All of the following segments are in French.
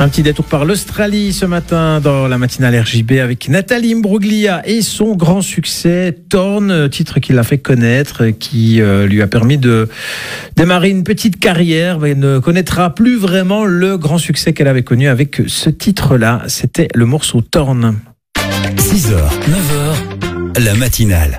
Un petit détour par l'Australie ce matin dans la matinale RJB avec Nathalie Imbruglia et son grand succès Torn, titre qui l'a fait connaître, qui lui a permis de démarrer une petite carrière, mais ne connaîtra plus vraiment le grand succès qu'elle avait connu avec ce titre-là. C'était le morceau Torn. 6h, 9h, la matinale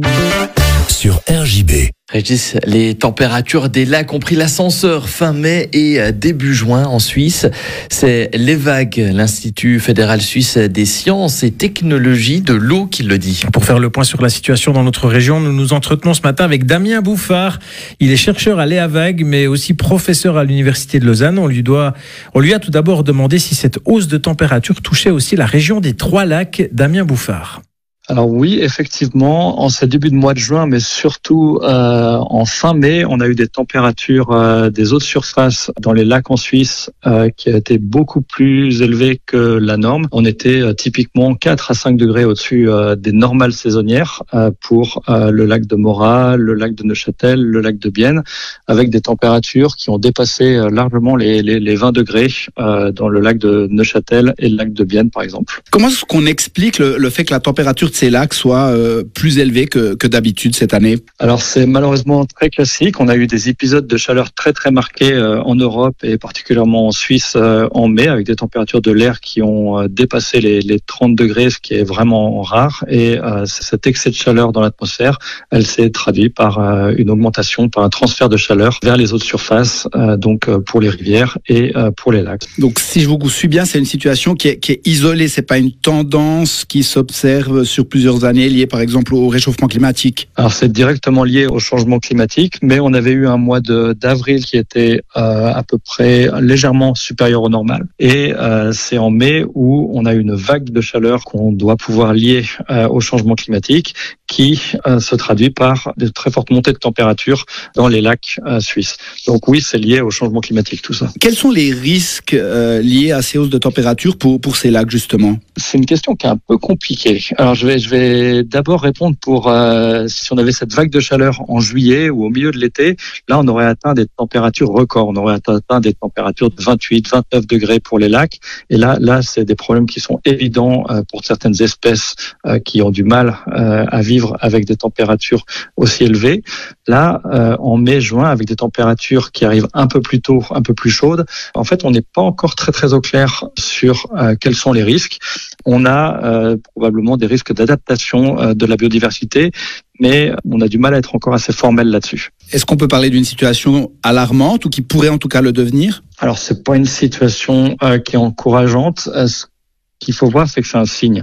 sur RJB. Régis, les températures des lacs ont pris l'ascenseur fin mai et début juin en Suisse. C'est l'EVAG, l'Institut fédéral suisse des sciences et technologies de l'eau, qui le dit. Pour faire le point sur la situation dans notre région, nous nous entretenons ce matin avec Damien Bouffard. Il est chercheur à l'EVAG, mais aussi professeur à l'Université de Lausanne. On lui a tout d'abord demandé si cette hausse de température touchait aussi la région des Trois Lacs. Damien Bouffard. Alors oui, effectivement, en ce début de mois de juin, mais surtout en fin mai, on a eu des températures des eaux de surface dans les lacs en Suisse qui a été beaucoup plus élevées que la norme. On était typiquement 4 à 5 degrés au-dessus des normales saisonnières pour le lac de Morat, le lac de Neuchâtel, le lac de Bienne, avec des températures qui ont dépassé largement les 20 degrés dans le lac de Neuchâtel et le lac de Bienne, par exemple. Comment est-ce qu'on explique le fait que la température de ces lacs soit plus élevée que d'habitude cette année? Alors c'est malheureusement très classique. On a eu des épisodes de chaleur très très marqués en Europe et particulièrement en Suisse en mai, avec des températures de l'air qui ont dépassé les 30 degrés, ce qui est vraiment rare. Et cet excès de chaleur dans l'atmosphère, elle s'est traduite par une augmentation, par un transfert de chaleur vers les eaux de surface, donc pour les rivières et pour les lacs. Donc si je vous suis bien, c'est une situation qui est isolée, c'est pas une tendance qui s'observe sur plusieurs années, liées par exemple au réchauffement climatique? Alors c'est directement lié au changement climatique, mais on avait eu un mois d'avril qui était à peu près légèrement supérieur au normal. Et c'est en mai où on a une vague de chaleur qu'on doit pouvoir lier au changement climatique, qui se traduit par de très fortes montées de température dans les lacs suisses. Donc oui, c'est lié au changement climatique, tout ça. Quels sont les risques liés à ces hausses de température pour ces lacs, justement? C'est une question qui est un peu compliquée. Alors je vais d'abord répondre pour si on avait cette vague de chaleur en juillet ou au milieu de l'été, là on aurait atteint des températures records. On aurait atteint des températures de 28, 29 degrés pour les lacs. Et là c'est des problèmes qui sont évidents pour certaines espèces qui ont du mal à vivre avec des températures aussi élevées. Là, en mai-juin, avec des températures qui arrivent un peu plus tôt, un peu plus chaudes, en fait, on n'est pas encore très au clair sur quels sont les risques. On a probablement des risques d'adaptation de la biodiversité, mais on a du mal à être encore assez formel là-dessus. Est-ce qu'on peut parler d'une situation alarmante ou qui pourrait en tout cas le devenir? Alors, c'est pas une situation qui est encourageante. Ce qu'il faut voir, c'est que c'est un signe.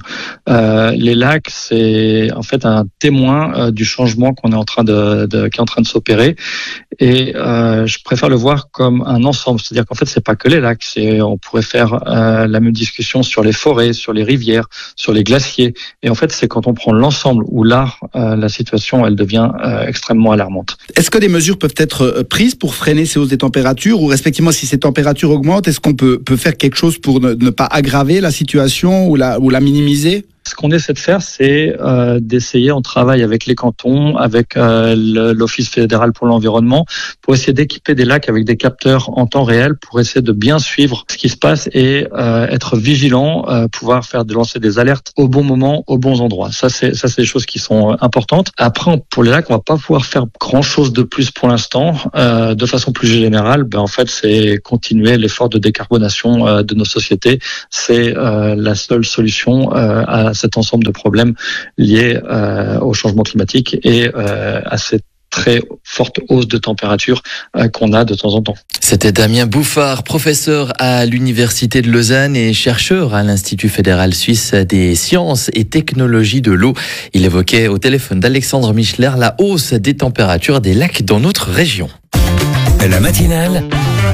Les lacs, c'est en fait un témoin du changement qui est en train de s'opérer. Et je préfère le voir comme un ensemble. C'est-à-dire qu'en fait, c'est pas que les lacs. On pourrait faire la même discussion sur les forêts, sur les rivières, sur les glaciers. Et en fait, c'est quand on prend l'ensemble où là, la situation, elle devient extrêmement alarmante. Est-ce que des mesures peuvent être prises pour freiner ces hausses des températures, ou respectivement, si ces températures augmentent, est-ce qu'on peut faire quelque chose pour ne pas aggraver la situation ou la minimiser? Ce qu'on essaie de faire, c'est d'essayer, on travaille avec les cantons, avec l'Office fédéral pour l'environnement, pour essayer d'équiper des lacs avec des capteurs en temps réel, pour essayer de bien suivre ce qui se passe et être vigilant, pouvoir lancer des alertes au bon moment, aux bons endroits. Ça, c'est des choses qui sont importantes. Après, pour les lacs, on va pas pouvoir faire grand-chose de plus pour l'instant. De façon plus générale, en fait, c'est continuer l'effort de décarbonation de nos sociétés. C'est la seule solution à cet ensemble de problèmes liés au changement climatique et à cette très forte hausse de température qu'on a de temps en temps. C'était Damien Bouffard, professeur à l'Université de Lausanne et chercheur à l'Institut fédéral suisse des sciences et technologies de l'eau. Il évoquait au téléphone d'Alexandre Michler la hausse des températures des lacs dans notre région. La matinale,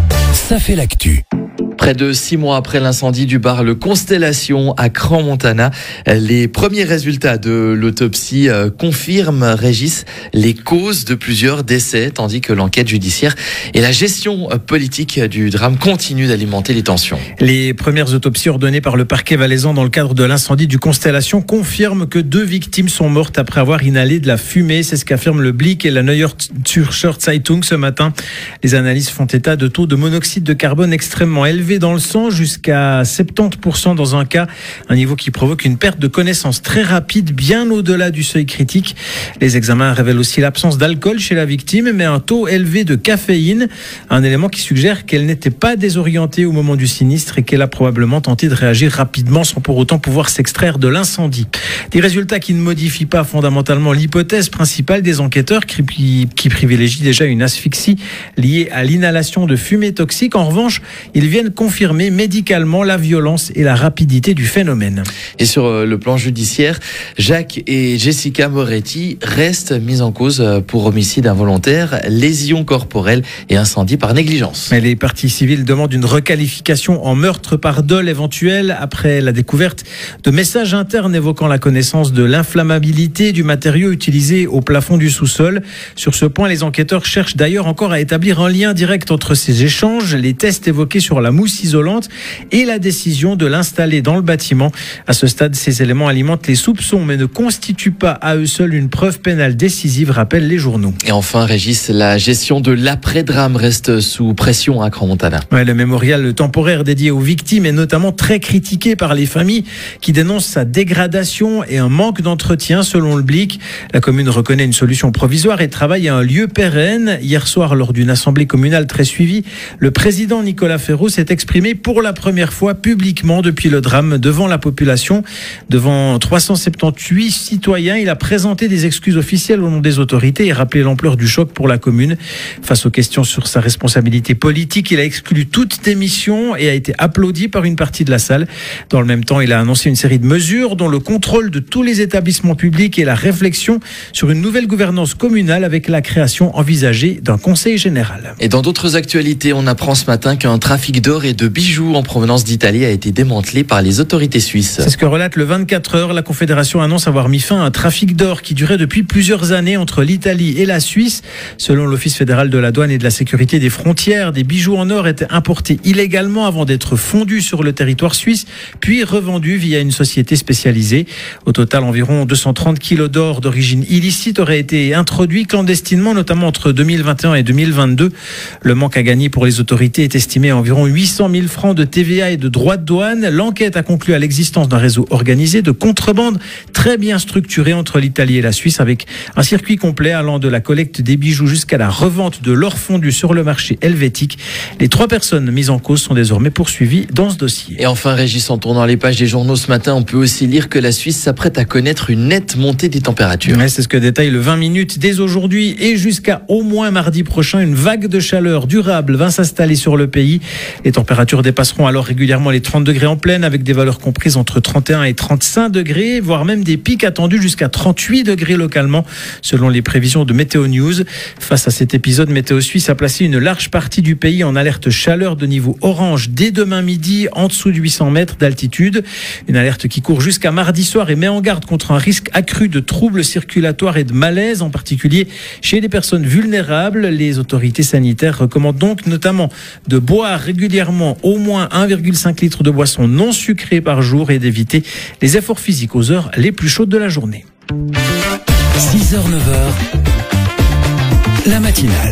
ça fait l'actu. Près de 6 mois après l'incendie du bar Le Constellation à Crans-Montana, les premiers résultats de l'autopsie confirment, Régis, les causes de plusieurs décès, tandis que l'enquête judiciaire et la gestion politique du drame continuent d'alimenter les tensions. Les premières autopsies ordonnées par le parquet valaisan dans le cadre de l'incendie du Constellation confirment que 2 victimes sont mortes après avoir inhalé de la fumée. C'est ce qu'affirment le Blick et la Neue Zürcher Zeitung ce matin. Les analyses font état de taux de monoxyde de carbone extrêmement élevés élevé dans le sang, jusqu'à 70% dans un cas, un niveau qui provoque une perte de connaissance très rapide, bien au-delà du seuil critique. Les examens révèlent aussi l'absence d'alcool chez la victime, mais un taux élevé de caféine, un élément qui suggère qu'elle n'était pas désorientée au moment du sinistre et qu'elle a probablement tenté de réagir rapidement sans pour autant pouvoir s'extraire de l'incendie. Des résultats qui ne modifient pas fondamentalement l'hypothèse principale des enquêteurs qui privilégient déjà une asphyxie liée à l'inhalation de fumée toxique. En revanche, ils viennent confirmer médicalement la violence et la rapidité du phénomène. Et sur le plan judiciaire, Jacques et Jessica Moretti restent mis en cause pour homicide involontaire, lésions corporelles et incendie par négligence. Les parties civiles demandent une requalification en meurtre par dol éventuel après la découverte de messages internes évoquant la connaissance de l'inflammabilité du matériau utilisé au plafond du sous-sol. Sur ce point, les enquêteurs cherchent d'ailleurs encore à établir un lien direct entre ces échanges, les tests évoqués sur la mousse isolante et la décision de l'installer dans le bâtiment. À ce stade, ces éléments alimentent les soupçons mais ne constituent pas à eux seuls une preuve pénale décisive, rappellent les journaux. Et enfin, Régis, la gestion de l'après-drame reste sous pression à Crans-Montana. Le mémorial temporaire dédié aux victimes est notamment très critiqué par les familles qui dénoncent sa dégradation et un manque d'entretien selon le Blic. La commune reconnaît une solution provisoire et travaille à un lieu pérenne. Hier soir, lors d'une assemblée communale très suivie, le président Nicolas Ferraud s'est exprimé pour la première fois publiquement depuis le drame devant la population. Devant 378 citoyens, il a présenté des excuses officielles au nom des autorités et rappelé l'ampleur du choc pour la commune. Face aux questions sur sa responsabilité politique, il a exclu toute démission et a été applaudi par une partie de la salle. Dans le même temps, il a annoncé une série de mesures dont le contrôle de tous les établissements publics et la réflexion sur une nouvelle gouvernance communale avec la création envisagée d'un conseil général. Et dans d'autres actualités, on apprend ce matin qu'un trafic d'or et de bijoux en provenance d'Italie a été démantelé par les autorités suisses. C'est ce que relate le 24 heures. La Confédération annonce avoir mis fin à un trafic d'or qui durait depuis plusieurs années entre l'Italie et la Suisse. Selon l'Office fédéral de la douane et de la sécurité des frontières, des bijoux en or étaient importés illégalement avant d'être fondus sur le territoire suisse, puis revendus via une société spécialisée. Au total, environ 230 kilos d'or d'origine illicite auraient été introduits clandestinement, notamment entre 2021 et 2022. Le manque à gagner pour les autorités est estimé à environ 800 000 francs de TVA et de droits de douane. L'enquête a conclu à l'existence d'un réseau organisé de contrebande très bien structuré entre l'Italie et la Suisse, avec un circuit complet allant de la collecte des bijoux jusqu'à la revente de l'or fondu sur le marché helvétique. Les 3 personnes mises en cause sont désormais poursuivies dans ce dossier. Et enfin, Régis, en tournant les pages des journaux ce matin, on peut aussi lire que la Suisse s'apprête à connaître une nette montée des températures. C'est ce que détaille le 20 minutes. Dès aujourd'hui et jusqu'à au moins mardi prochain, une vague de chaleur durable va s'installer sur le pays. Les températures dépasseront alors régulièrement les 30 degrés en pleine, avec des valeurs comprises entre 31 et 35 degrés, voire même des pics attendus jusqu'à 38 degrés localement, selon les prévisions de Météo News. Face à cet épisode, Météo Suisse a placé une large partie du pays en alerte chaleur de niveau orange dès demain midi, en dessous de 800 mètres d'altitude. Une alerte qui court jusqu'à mardi soir et met en garde contre un risque accru de troubles circulatoires et de malaise, en particulier chez les personnes vulnérables. Les autorités sanitaires recommandent donc notamment de boire régulièrement au moins 1,5 litre de boisson non sucrée par jour et d'éviter les efforts physiques aux heures les plus chaudes de la journée. 6h, 9h, la matinale.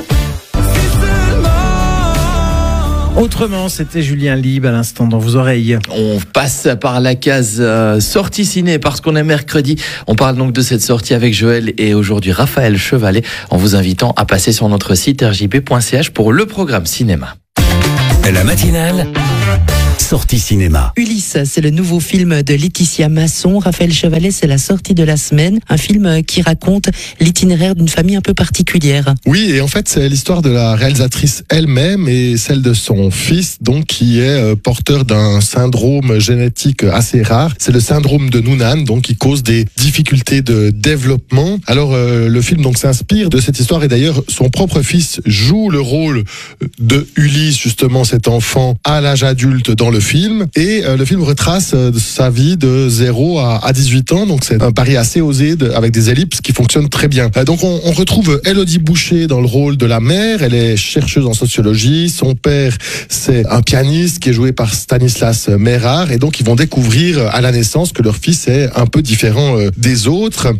Autrement, c'était Julien Lieb à l'instant dans vos oreilles. On passe par la case sortie ciné parce qu'on est mercredi. On parle donc de cette sortie avec Joël et aujourd'hui Raphaël Chevalet, en vous invitant à passer sur notre site rjb.ch pour le programme cinéma. La matinale, sortie cinéma. Ulysse, c'est le nouveau film de Laetitia Masson. Raphaël Chevalet, c'est la sortie de la semaine. Un film qui raconte l'itinéraire d'une famille un peu particulière. Oui, et en fait, c'est l'histoire de la réalisatrice elle-même et celle de son fils, donc, qui est porteur d'un syndrome génétique assez rare. C'est le syndrome de Noonan, donc, qui cause des difficultés de développement. Alors, le film, donc, s'inspire de cette histoire et d'ailleurs, son propre fils joue le rôle de Ulysse, justement, cet enfant à l'âge adulte dans le film. Et le film retrace sa vie de 0 à 18 ans. Donc, c'est un pari assez osé avec des ellipses qui fonctionnent très bien. Donc, on retrouve Élodie Boucher dans le rôle de la mère. Elle est chercheuse en sociologie. Son père, c'est un pianiste qui est joué par Stanislas Mérard. Et donc, ils vont découvrir à la naissance que leur fils est un peu différent des autres.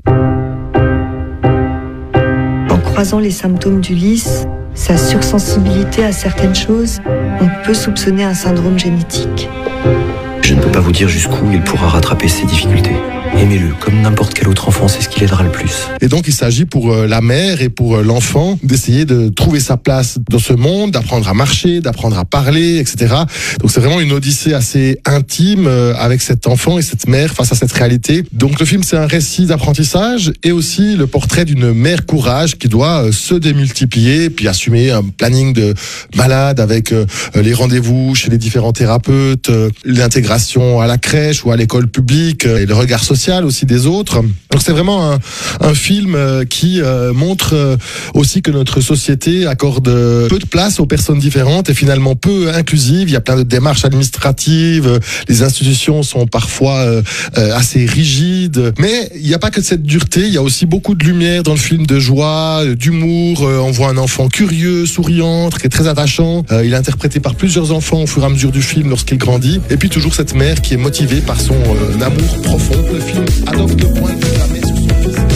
En croisant les symptômes d'Ulysse, sa sursensibilité à certaines choses, on peut soupçonner un syndrome génétique. Je ne peux pas vous dire jusqu'où il pourra rattraper ses difficultés. Aimez-le, comme n'importe quel autre enfant, c'est ce qui l'aidera le plus. Et donc, il s'agit pour la mère et pour l'enfant d'essayer de trouver sa place dans ce monde, d'apprendre à marcher, d'apprendre à parler, etc. Donc, c'est vraiment une odyssée assez intime avec cet enfant et cette mère face à cette réalité. Donc, le film, c'est un récit d'apprentissage et aussi le portrait d'une mère courage qui doit se démultiplier puis assumer un planning de malade avec les rendez-vous chez les différents thérapeutes, l'intégration à la crèche ou à l'école publique et le regard social aussi des autres. Donc c'est vraiment un film qui montre aussi que notre société accorde peu de place aux personnes différentes et finalement peu inclusive. Il y a plein de démarches administratives, les institutions sont parfois assez rigides, mais il n'y a pas que cette dureté, il y a aussi beaucoup de lumière dans le film, de joie, d'humour. On voit un enfant curieux, souriant, qui est très attachant. Il est interprété par plusieurs enfants au fur et à mesure du film lorsqu'il grandit. Et puis toujours cette mère qui est motivée par son amour profond. Le film adopte le point de vue de la mère sur son fils.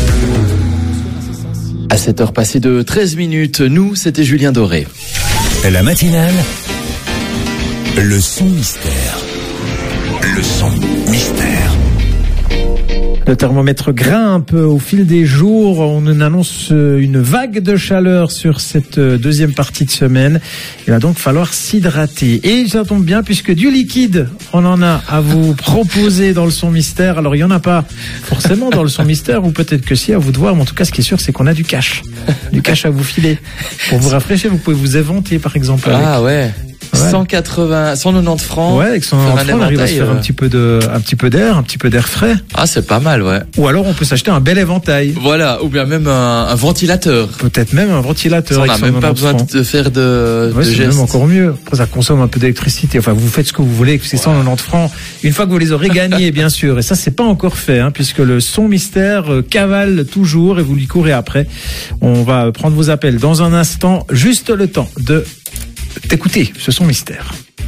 À 7h passées de 13 minutes, nous, c'était Julien Doré. La matinale, le son mystère. Le son mystère. Le thermomètre grimpe au fil des jours. On nous annonce une vague de chaleur sur cette deuxième partie de semaine. Il va donc falloir s'hydrater. Et ça tombe bien puisque du liquide, on en a à vous proposer dans le son mystère. Alors il n'y en a pas forcément dans le son mystère, ou peut-être que si, à vous de voir. Mais en tout cas, ce qui est sûr, c'est qu'on a du cash. Du cash à vous filer. Pour vous rafraîchir, vous pouvez vous éventer par exemple. Ah ouais. 190 francs. Ouais, avec 190 francs, on arrive à se faire un petit peu d'air, un petit peu d'air frais. Ah, c'est pas mal, ouais. Ou alors, on peut s'acheter un bel éventail. Voilà, ou bien même un ventilateur. Peut-être même un ventilateur. On n'a même pas besoin de faire de c'est gestes. même encore mieux. Après, ça consomme un peu d'électricité. Enfin, vous faites ce que vous voulez, c'est 190 francs. Une fois que vous les aurez gagnés, bien sûr. Et ça, c'est pas encore fait, puisque le son mystère cavale toujours et vous lui courez après. On va prendre vos appels dans un instant, juste le temps d'écouter ce son mystère.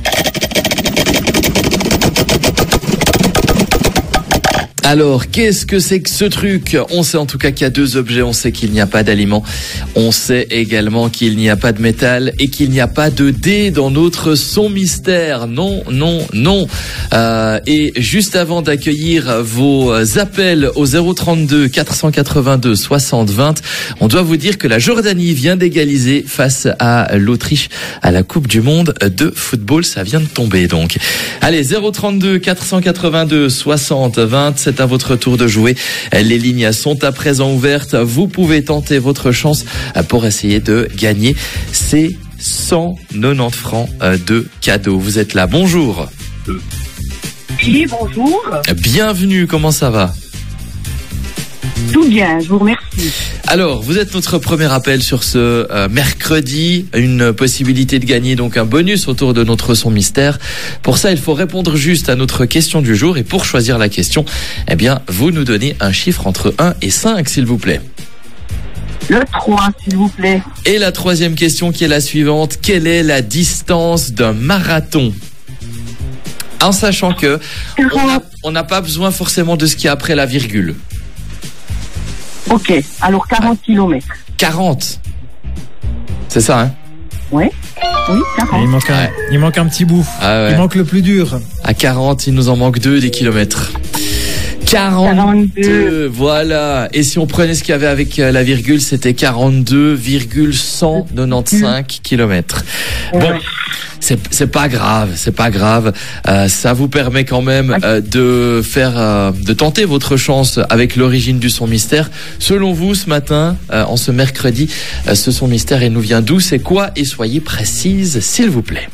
Alors, qu'est-ce que c'est que ce truc ? On sait en tout cas qu'il y a 2 objets, on sait qu'il n'y a pas d'aliments, on sait également qu'il n'y a pas de métal et qu'il n'y a pas de dés dans notre son mystère. Non, non, non. Et juste avant d'accueillir vos appels au 032 482 60 20, on doit vous dire que la Jordanie vient d'égaliser face à l'Autriche à la Coupe du Monde de football. Ça vient de tomber donc. Allez, 032 482 60 20, c'est à votre tour de jouer. Les lignes sont à présent ouvertes. Vous pouvez tenter votre chance pour essayer de gagner ces 190 francs de cadeaux. Vous êtes là, bonjour. Oui, bonjour. Bienvenue, comment ça va ? Tout bien, je vous remercie. Alors, vous êtes notre premier appel sur ce mercredi, une possibilité de gagner donc un bonus autour de notre son mystère. Pour ça, il faut répondre juste à notre question du jour et pour choisir la question, eh bien, vous nous donnez un chiffre entre 1 et 5, s'il vous plaît. Le 3, s'il vous plaît. Et la troisième question qui est la suivante, quelle est la distance d'un marathon ? En sachant que on n'a pas besoin forcément de ce qu'il y a après la virgule. Ok, alors 40 km. 40 ? C'est ça, hein ? Oui, 40. Il manque un petit bout. Ah ouais. Il manque le plus dur. À 40, il nous en manque 2 des kilomètres. 42, voilà. Et si on prenait ce qu'il y avait avec la virgule, c'était 42,195 kilomètres. Bon, c'est pas grave, c'est pas grave. Ça vous permet quand même de tenter votre chance avec l'origine du son mystère. Selon vous, ce matin, en ce mercredi, ce son mystère, il nous vient d'où, c'est quoi? Et soyez précise, s'il vous plaît.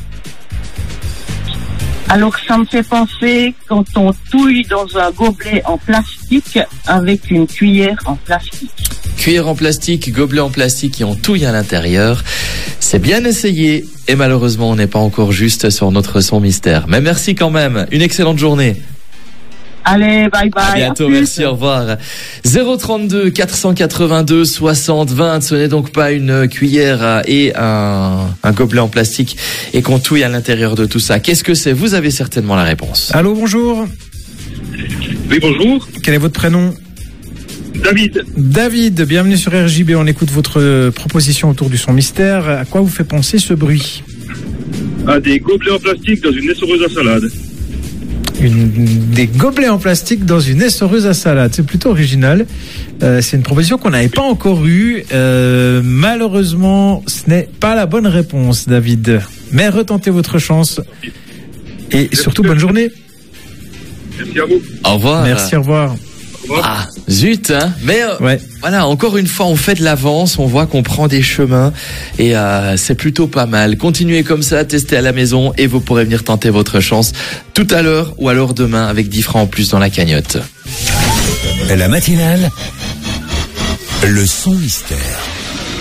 Alors, ça me fait penser quand on touille dans un gobelet en plastique avec une cuillère en plastique. Cuillère en plastique, gobelet en plastique et on touille à l'intérieur. C'est bien essayé et malheureusement, on n'est pas encore juste sur notre son mystère. Mais merci quand même. Une excellente journée. Allez, bye bye. À bientôt, merci, au revoir. 032 482 60 20. Ce n'est donc pas une cuillère et un gobelet en plastique et qu'on touille à l'intérieur de tout ça. Qu'est-ce que c'est? Vous avez certainement la réponse. Allô, bonjour. Oui, bonjour. Quel est votre prénom? David. David, bienvenue sur RJB. On écoute votre proposition autour du son mystère. À quoi vous fait penser ce bruit? Des gobelets en plastique dans une essoreuse à salade. Des gobelets en plastique dans une essoreuse à salade. C'est plutôt original. C'est une proposition qu'on n'avait pas encore eue. Malheureusement, ce n'est pas la bonne réponse, David. Mais retentez votre chance. Et surtout, bonne journée. Merci à vous. Au revoir. Merci, au revoir. Ah, zut, hein. Mais voilà, encore une fois, on fait de l'avance, on voit qu'on prend des chemins et c'est plutôt pas mal. Continuez comme ça, testez à la maison et vous pourrez venir tenter votre chance tout à l'heure ou alors demain avec 10 francs en plus dans la cagnotte. La matinale, le son mystère.